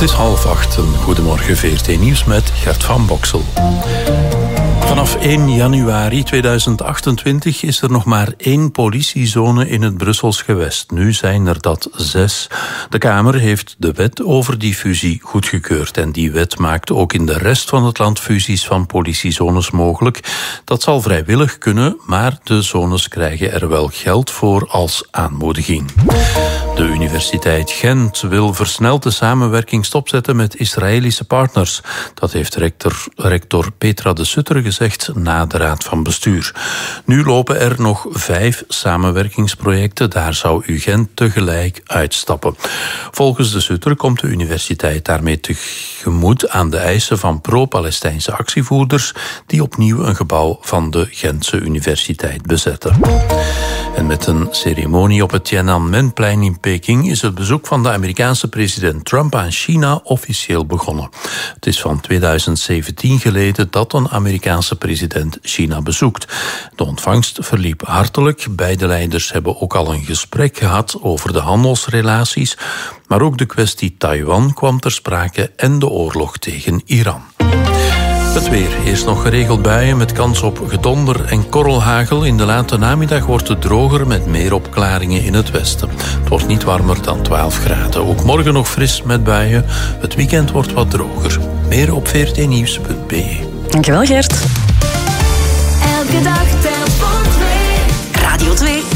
is 7:30. Goedemorgen VRT Nieuws met Gert van Boksel. Vanaf 1 januari 2028 is er nog maar 1 politiezone in het Brussels gewest. Nu zijn er dat 6. De Kamer heeft de wet over die fusie goedgekeurd. En die wet maakt ook in de rest van het land fusies van politiezones mogelijk. Dat zal vrijwillig kunnen, maar de zones krijgen er wel geld voor als aanmoediging. De Universiteit Gent wil versneld de samenwerking stopzetten met Israëlische partners. Dat heeft rector Petra de Sutter gezegd na de Raad van Bestuur. Nu lopen er nog 5 samenwerkingsprojecten. Daar zou UGent tegelijk uitstappen. Volgens de Sutter komt de universiteit daarmee tegemoet aan de eisen van pro-Palestijnse actievoerders die opnieuw een gebouw van de Gentse universiteit bezetten. En met een ceremonie op het Tiananmenplein in Peking is het bezoek van de Amerikaanse president Trump aan China officieel begonnen. Het is van 2017 geleden dat een Amerikaanse president China bezoekt. De ontvangst verliep hartelijk. Beide leiders hebben ook al een gesprek gehad over de handelsrelaties. Maar ook de kwestie Taiwan kwam ter sprake en de oorlog tegen Iran. Het weer. Eerst nog geregeld buien met kans op gedonder en korrelhagel. In de late namiddag wordt het droger met meer opklaringen in het westen. Het wordt niet warmer dan 12 graden. Ook morgen nog fris met buien. Het weekend wordt wat droger. Meer op vrtnieuws.be. Dankjewel, Gert. Elke dag